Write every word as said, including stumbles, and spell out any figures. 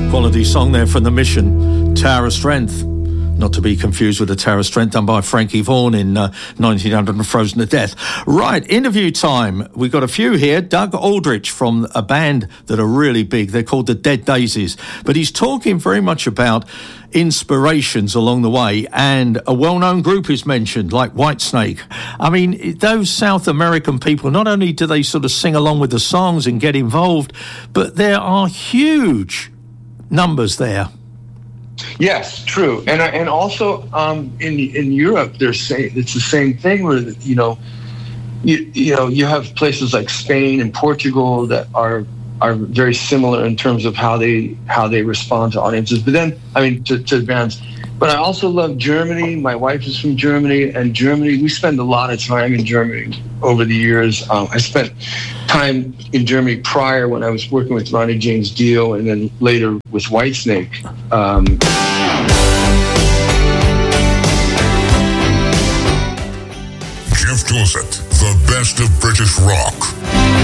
Quality song there from The Mission, Tower of Strength. Not to be confused with the Tower of Strength done by Frankie Vaughan in uh, nineteen hundred and Frozen to Death. Right, interview time. We've got a few here. Doug Aldrich from a band that are really big. They're called the Dead Daisies. But he's talking very much about inspirations along the way, and a well-known group is mentioned, like Whitesnake. I mean, those South American people, not only do they sort of sing along with the songs and get involved, but there are huge numbers there. Yes, true, and and also um, in in Europe, they're saying it's the same thing. Where you know, you you know, you have places like Spain and Portugal that are are very similar in terms of how they how they respond to audiences. But then, I mean, to, to bands. But I also love Germany. My wife is from Germany, and Germany, we spend a lot of time in Germany over the years. Um, I spent time in Germany prior when I was working with Ronnie James Dio, and then later with Whitesnake. Um, Jeff Dorset, the best of British rock.